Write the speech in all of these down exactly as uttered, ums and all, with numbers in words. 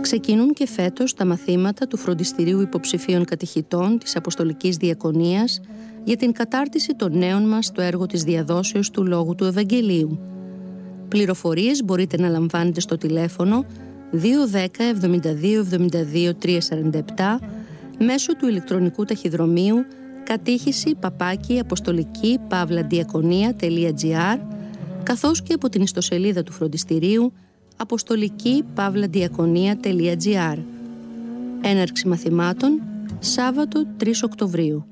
Ξεκινούν και φέτος τα μαθήματα του Φροντιστηρίου Υποψηφίων Κατηχητών της Αποστολικής Διακονίας για την κατάρτιση των νέων μας στο έργο της διαδόσεως του Λόγου του Ευαγγελίου. Πληροφορίες μπορείτε να λαμβάνετε στο τηλέφωνο δύο ένα μηδέν εβδομήντα δύο εβδομήντα δύο τριακόσια σαράντα επτά μέσω του ηλεκτρονικού ταχυδρομείου κατήχηση παπάκι αποστολική παύλα διακονία.gr, καθώς και από την ιστοσελίδα του φροντιστηρίου αποστολική παύλα διακονία.gr. Έναρξη μαθημάτων Σάββατο τρεις Οκτωβρίου.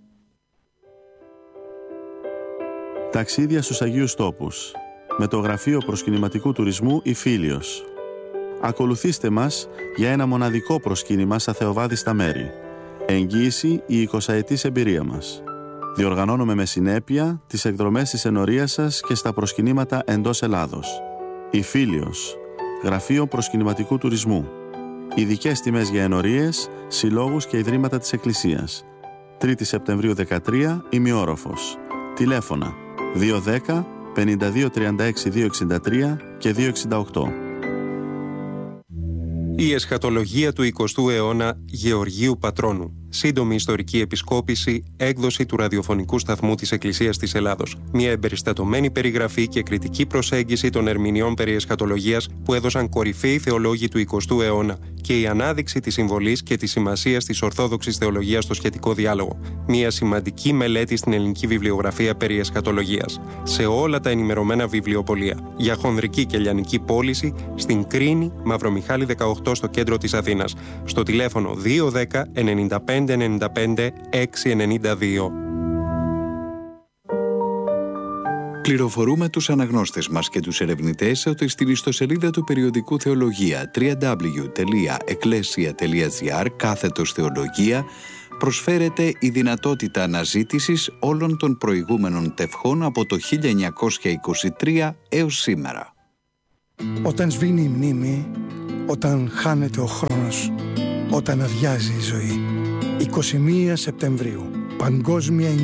Ταξίδια στους Αγίους Τόπους με το Γραφείο Προσκυνηματικού Τουρισμού η Φίλιος. Ακολουθήστε μας για ένα μοναδικό προσκύνημα στα θεοβάδιστα μέρη. Εγγύηση η εικοσαετής εμπειρία μας. Διοργανώνουμε με συνέπεια τις εκδρομές της ενορίας σας και στα προσκυνήματα εντός Ελλάδος. Η Φίλιος, Γραφείο Προσκυνηματικού Τουρισμού. Ειδικές τιμές για ενορίες, συλλόγους και ιδρύματα της Εκκλησίας. τρίτη Σεπτεμβρίου δεκατρία, ημιόροφος. Τηλέφωνα δύο ένα μηδέν πενήντα δύο τριάντα έξι διακόσια εξήντα τρία και διακόσια εξήντα οκτώ. Η εσχατολογία του εικοστού αιώνα Γεωργίου Πατρώνου. Σύντομη ιστορική επισκόπηση, έκδοση του ραδιοφωνικού σταθμού της Εκκλησίας της Ελλάδος. Μια εμπεριστατωμένη περιγραφή και κριτική προσέγγιση των ερμηνεών περί εσχατολογίας που έδωσαν κορυφαίοι θεολόγοι του εικοστού αιώνα και η ανάδειξη της συμβολής και της σημασίας της ορθόδοξης θεολογίας στο σχετικό διάλογο. Μια σημαντική μελέτη στην ελληνική βιβλιογραφία περί εσχατολογίας. Σε όλα τα ενημερωμένα βιβλιοπωλεία. Για χονδρική και λιανική πώληση στην Κρίνη, Μαυρομιχάλη δεκαοκτώ στο κέντρο της Αθήνας. Στο τηλέφωνο δύο ένα μηδέν ενενήντα πέντε ενενήντα πέντε έξι ενενήντα δύο. Πληροφορούμε τους αναγνώστες μας και τους ερευνητές ότι στην ιστοσελίδα του περιοδικού Θεολογία double-u double-u double-u τελεία εκκλέσια τελεία gr κάθετος Θεολογία προσφέρεται η δυνατότητα αναζήτησης όλων των προηγούμενων τευχών από το χίλια εννιακόσια είκοσι τρία έως σήμερα. Όταν σβήνει η μνήμη, όταν χάνεται ο χρόνος, όταν αδειάζει η ζωή. εικοστή πρώτη Σεπτεμβρίου, Παγκόσμια